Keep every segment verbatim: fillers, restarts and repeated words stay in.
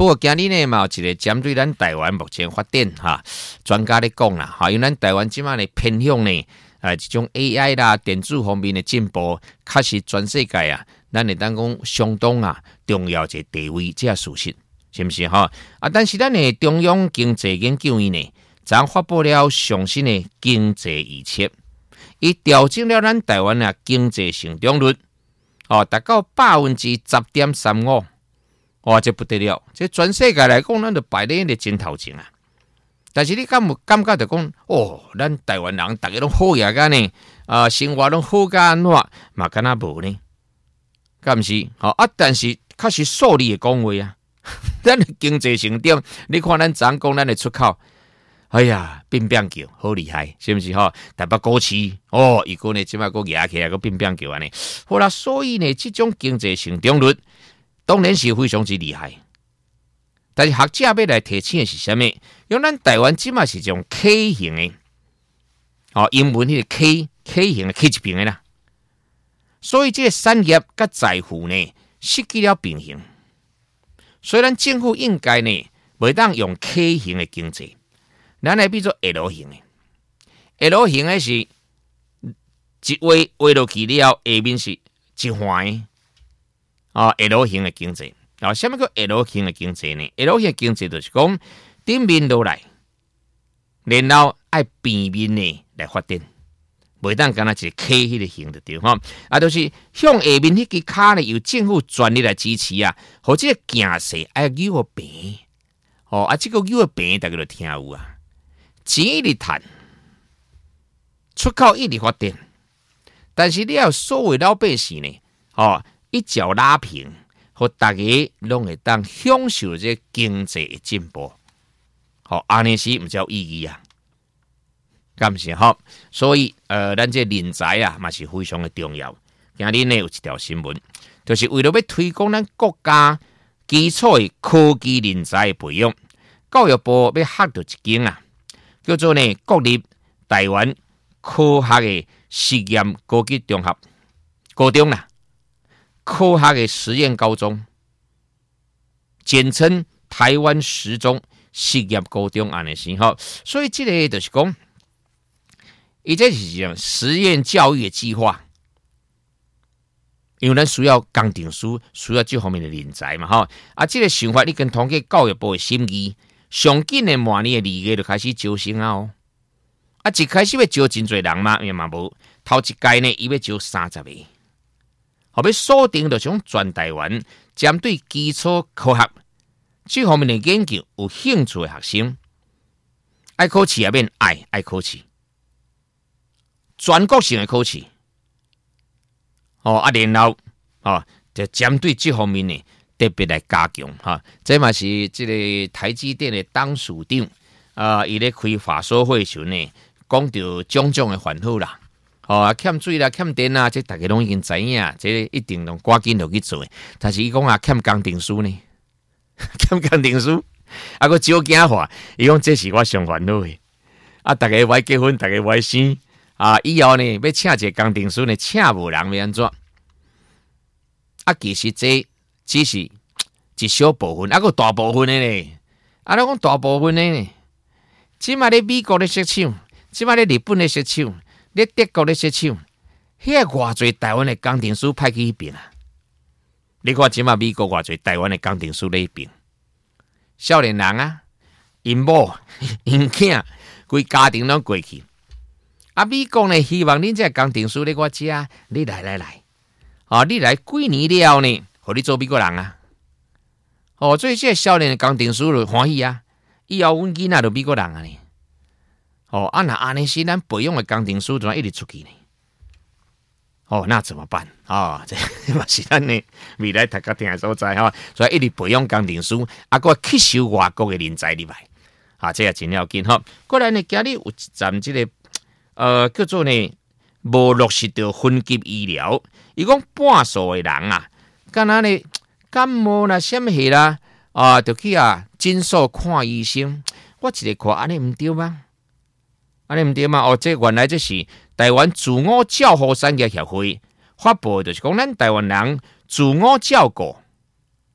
不过今日呢嘛，有一个针对咱台湾目前发展哈，专家咧讲啦，哈，因为咱台湾即马呢偏向呢，啊，这种 A I 啦、电子方面的进步，确实全世界啊，咱会当讲相当啊重要一个地位，这个事实是不是哈？啊，但是咱的中央经济研究院呢，昨发布了上新的经济预测，伊调整了咱台湾啊经济成长率，哦，达到百分之十点三五。哇，这不得了！这全世界来讲，咱就排在咧真头前啊。但是你感有感觉就讲，哦，咱台湾人大家拢好野个呢，啊、呃，生活拢好个安怎嘛？敢若无呢？敢毋是？好、哦、啊，但是确实数字的讲话啊，咱的经济成长，你看咱昨讲咱的出口，哎呀，变变叫，好厉害，是不是哈？台北股市哦，伊个呢，即摆个压起来个变变叫安尼。好啦，所以呢，这种经济成长率。当然是非常之厉害，但是学者要来提醒的是什么？因为咱台湾即嘛是一种 K 型的，哦，英文迄个 K K 型的 K 一边的啦，所以这个产业甲财富呢失去了平衡。所以咱政府应该呢，袂当用 K 型的经济，咱来比作 L 型的。L 型的是一画画落去了，下面是一环。啊 ，L 型的经济啊，什么叫 L 型的经济呢 ？L 型的经济就是讲顶面落来，然后爱平面呢来发展，袂当干那一个 K 迄个型的对哈，啊，就是向下面迄支卡呢，由政府全力来支持啊，或者行势爱有个平，哦啊，这个有个平大家都听有啊，钱一直赚，出口一直发展，但是你要所谓老百姓呢，哦。一脚拉平，和大家拢会当享受这经济的进步，好，安尼是唔叫意义啊？咁是好，所以呃，咱这人才啊，嘛是非常的重要。今日呢有一条新闻，就是为了要推广咱国家基础的科技人才的培养，教育部要合到一间啊，叫做呢国立台湾科学的实验高级中学高中啦。科学的实验高中，简称台湾实中实验高中安尼是吼，所以这个就是讲，伊这是一种实验教育的计划，因为咱需要工程师，需要这方面的人才嘛吼，啊，这个想法你跟统计教育部的心意，上紧的明年的二月就开始招生啊哦，啊，一开始要招真侪人嘛，也嘛无，头一届呢，伊要招三十个。后要锁定就像全台湾针对基础科学这方面的研究有兴趣的学生，爱考试也免爱爱考试，全国性的考试，哦啊，然后哦就针对这方面呢特别来加强哈。这嘛是这个台积电的董事长啊，伊咧开法说会时呢，讲到种种的烦恼啦。哦，欠水啦，欠电啦，这大家拢已经知影，这一定拢赶紧落去做。但是伊讲啊，欠工程师呢，欠工程师，啊个少惊话，伊讲这是我上烦恼的。啊，大家要结婚，大家要生，啊，以后呢要请一个工程师呢，请无人要安怎？啊，其实这只是一小部分，啊个大部分的呢，啊，咱讲大部分的呢，即马咧美国咧设厂，即马咧日本咧设厂。咧德国咧设厂，遐个偌侪台湾的工程师派去迄边啊！你看即马美国偌侪台湾的工程师咧迄边，少年人啊，因某、因囝，规家庭拢过去。啊，美国呢希望恁这工程师咧我遮，你来来来，哦，你来几年了呢？互你做美国人啊！哦，所以这少年的工程师就欢喜啊！以后阮囡仔就美国人啊呢。哦，啊那安尼是咱培养的工程师怎么一直出去呢？哦，那怎么办啊、哦？这嘛是咱呢未来大家听的所在哈，所以一直培养工程师，啊，个吸收外国的人才入来，啊，这也真要紧哈。过来呢，今日有一站这个呃叫做呢无落实到分级医疗，伊讲半数的人啊，敢若呢感冒啦、什么啦，啊，就去啊诊所看医生，我一个看安尼唔对吗？安尼唔对嘛？哦，这原来这是台湾自我照护产业协会发布的，就是讲咱台湾人自我照顾，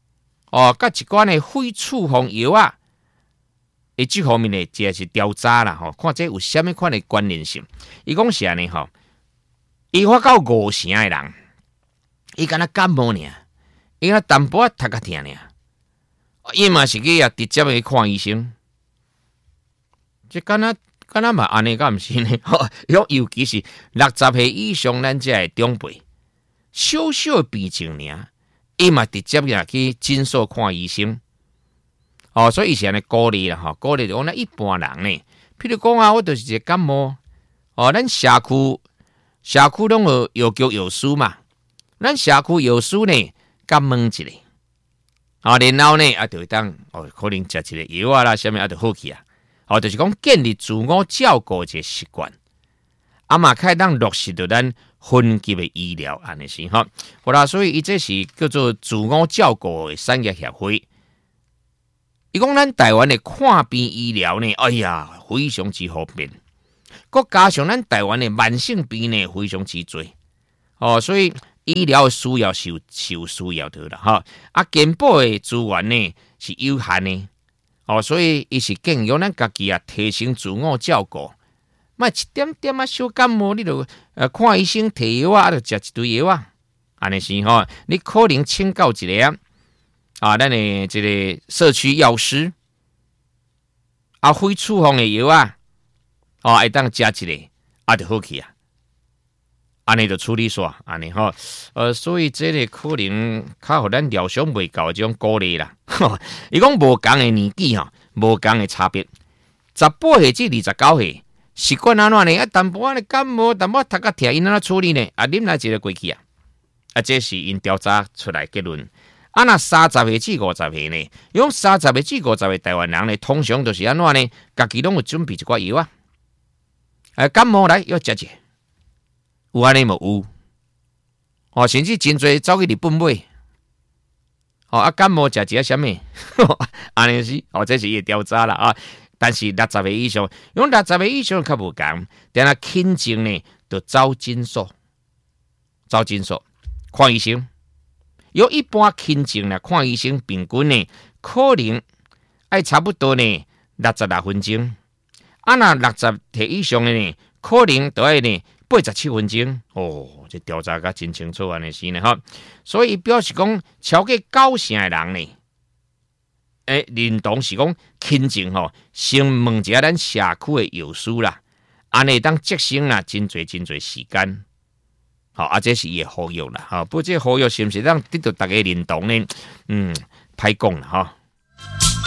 哦，甲一罐的肺处方药啊，伊这方面呢，即是调查啦吼，看这有啥物款的关联性。伊讲是安尼吼，伊发到五成的人，伊敢若感冒尔，伊若淡薄仔头壳痛尔，伊嘛是去啊直接去看医生。即敢若敢若嘛安尼，敢毋是呢？吼，尤尤其是六十岁以上咱这的长辈，小小病症尔，伊嘛直接呀去诊所看医生。哦，所以以前呢鼓励啦，吼，鼓励讲咱一般人呢，譬如讲啊，我就是一个感冒，哦，咱社区社区拢有药局药师嘛，咱社区药师呢，甲问一下，啊，然后呢啊，就会当哦，可能食一个药啊啦，啥物啊，就好去啊。哦，就是讲建立自我照顾一个习惯，啊嘛，开当落实到咱分级的医疗安尼是吼，好啦，所以伊这是叫做自我照顾的产业协会。伊讲咱台湾的看病医疗呢，哎呀，非常之方便，佮加上咱台湾的慢性病呢，非常之多，哦，所以医疗的需要是有是有需要的啦，哈，啊，健保的资源呢是有限的。哦，所以伊是建议咱家己啊，提升自我照顾，莫一点点啊小感冒，你就呃看医生摕药啊，啊，就食一堆药啊，安尼是吼，你可能请教一个啊，啊，咱的这个社区药师，啊，非处方的药啊，哦，会当食一个，啊，就好去啊，安尼就处理煞，安尼吼，呃，所以这个可能较互咱疗伤袂够这种鼓励啦。伊讲无共的年纪吼，无共的差别。十八岁至二十九岁，习惯安怎呢？啊，淡薄仔感冒，淡薄头壳痛，因安怎处理呢？啊，啉来一个过去啊。啊，这是因调查出来结论。啊，那三十岁至五十岁呢？用三十岁至五十岁台湾人呢，通常都是安怎呢？家己拢有准备一寡药啊。啊，感冒来要食者。有安尼无有？哦，甚至真侪走去日本买。哦，啊，感冒食一下啥物？安尼是，哦，这是伊调查啦啊。但是六十岁以上，用六十岁以上较无共，但啊轻症呢，就走诊所，走诊所看医生。有一般轻症呢，看医生平均呢，可能爱差不多呢六十六分钟。啊，那六十岁以上的呢，可能都爱呢。八十七分钟哦，这调查甲真清楚安尼是呢哈，所以表示讲超过九成的人呢，诶，认同是讲轻症吼，先问一下咱社区的药师啦，安尼当节省啦真侪真侪时间，好，啊，这是伊的好药啦，哈，不过这好药是不是让得到大家认同呢？嗯，歹讲啦哈。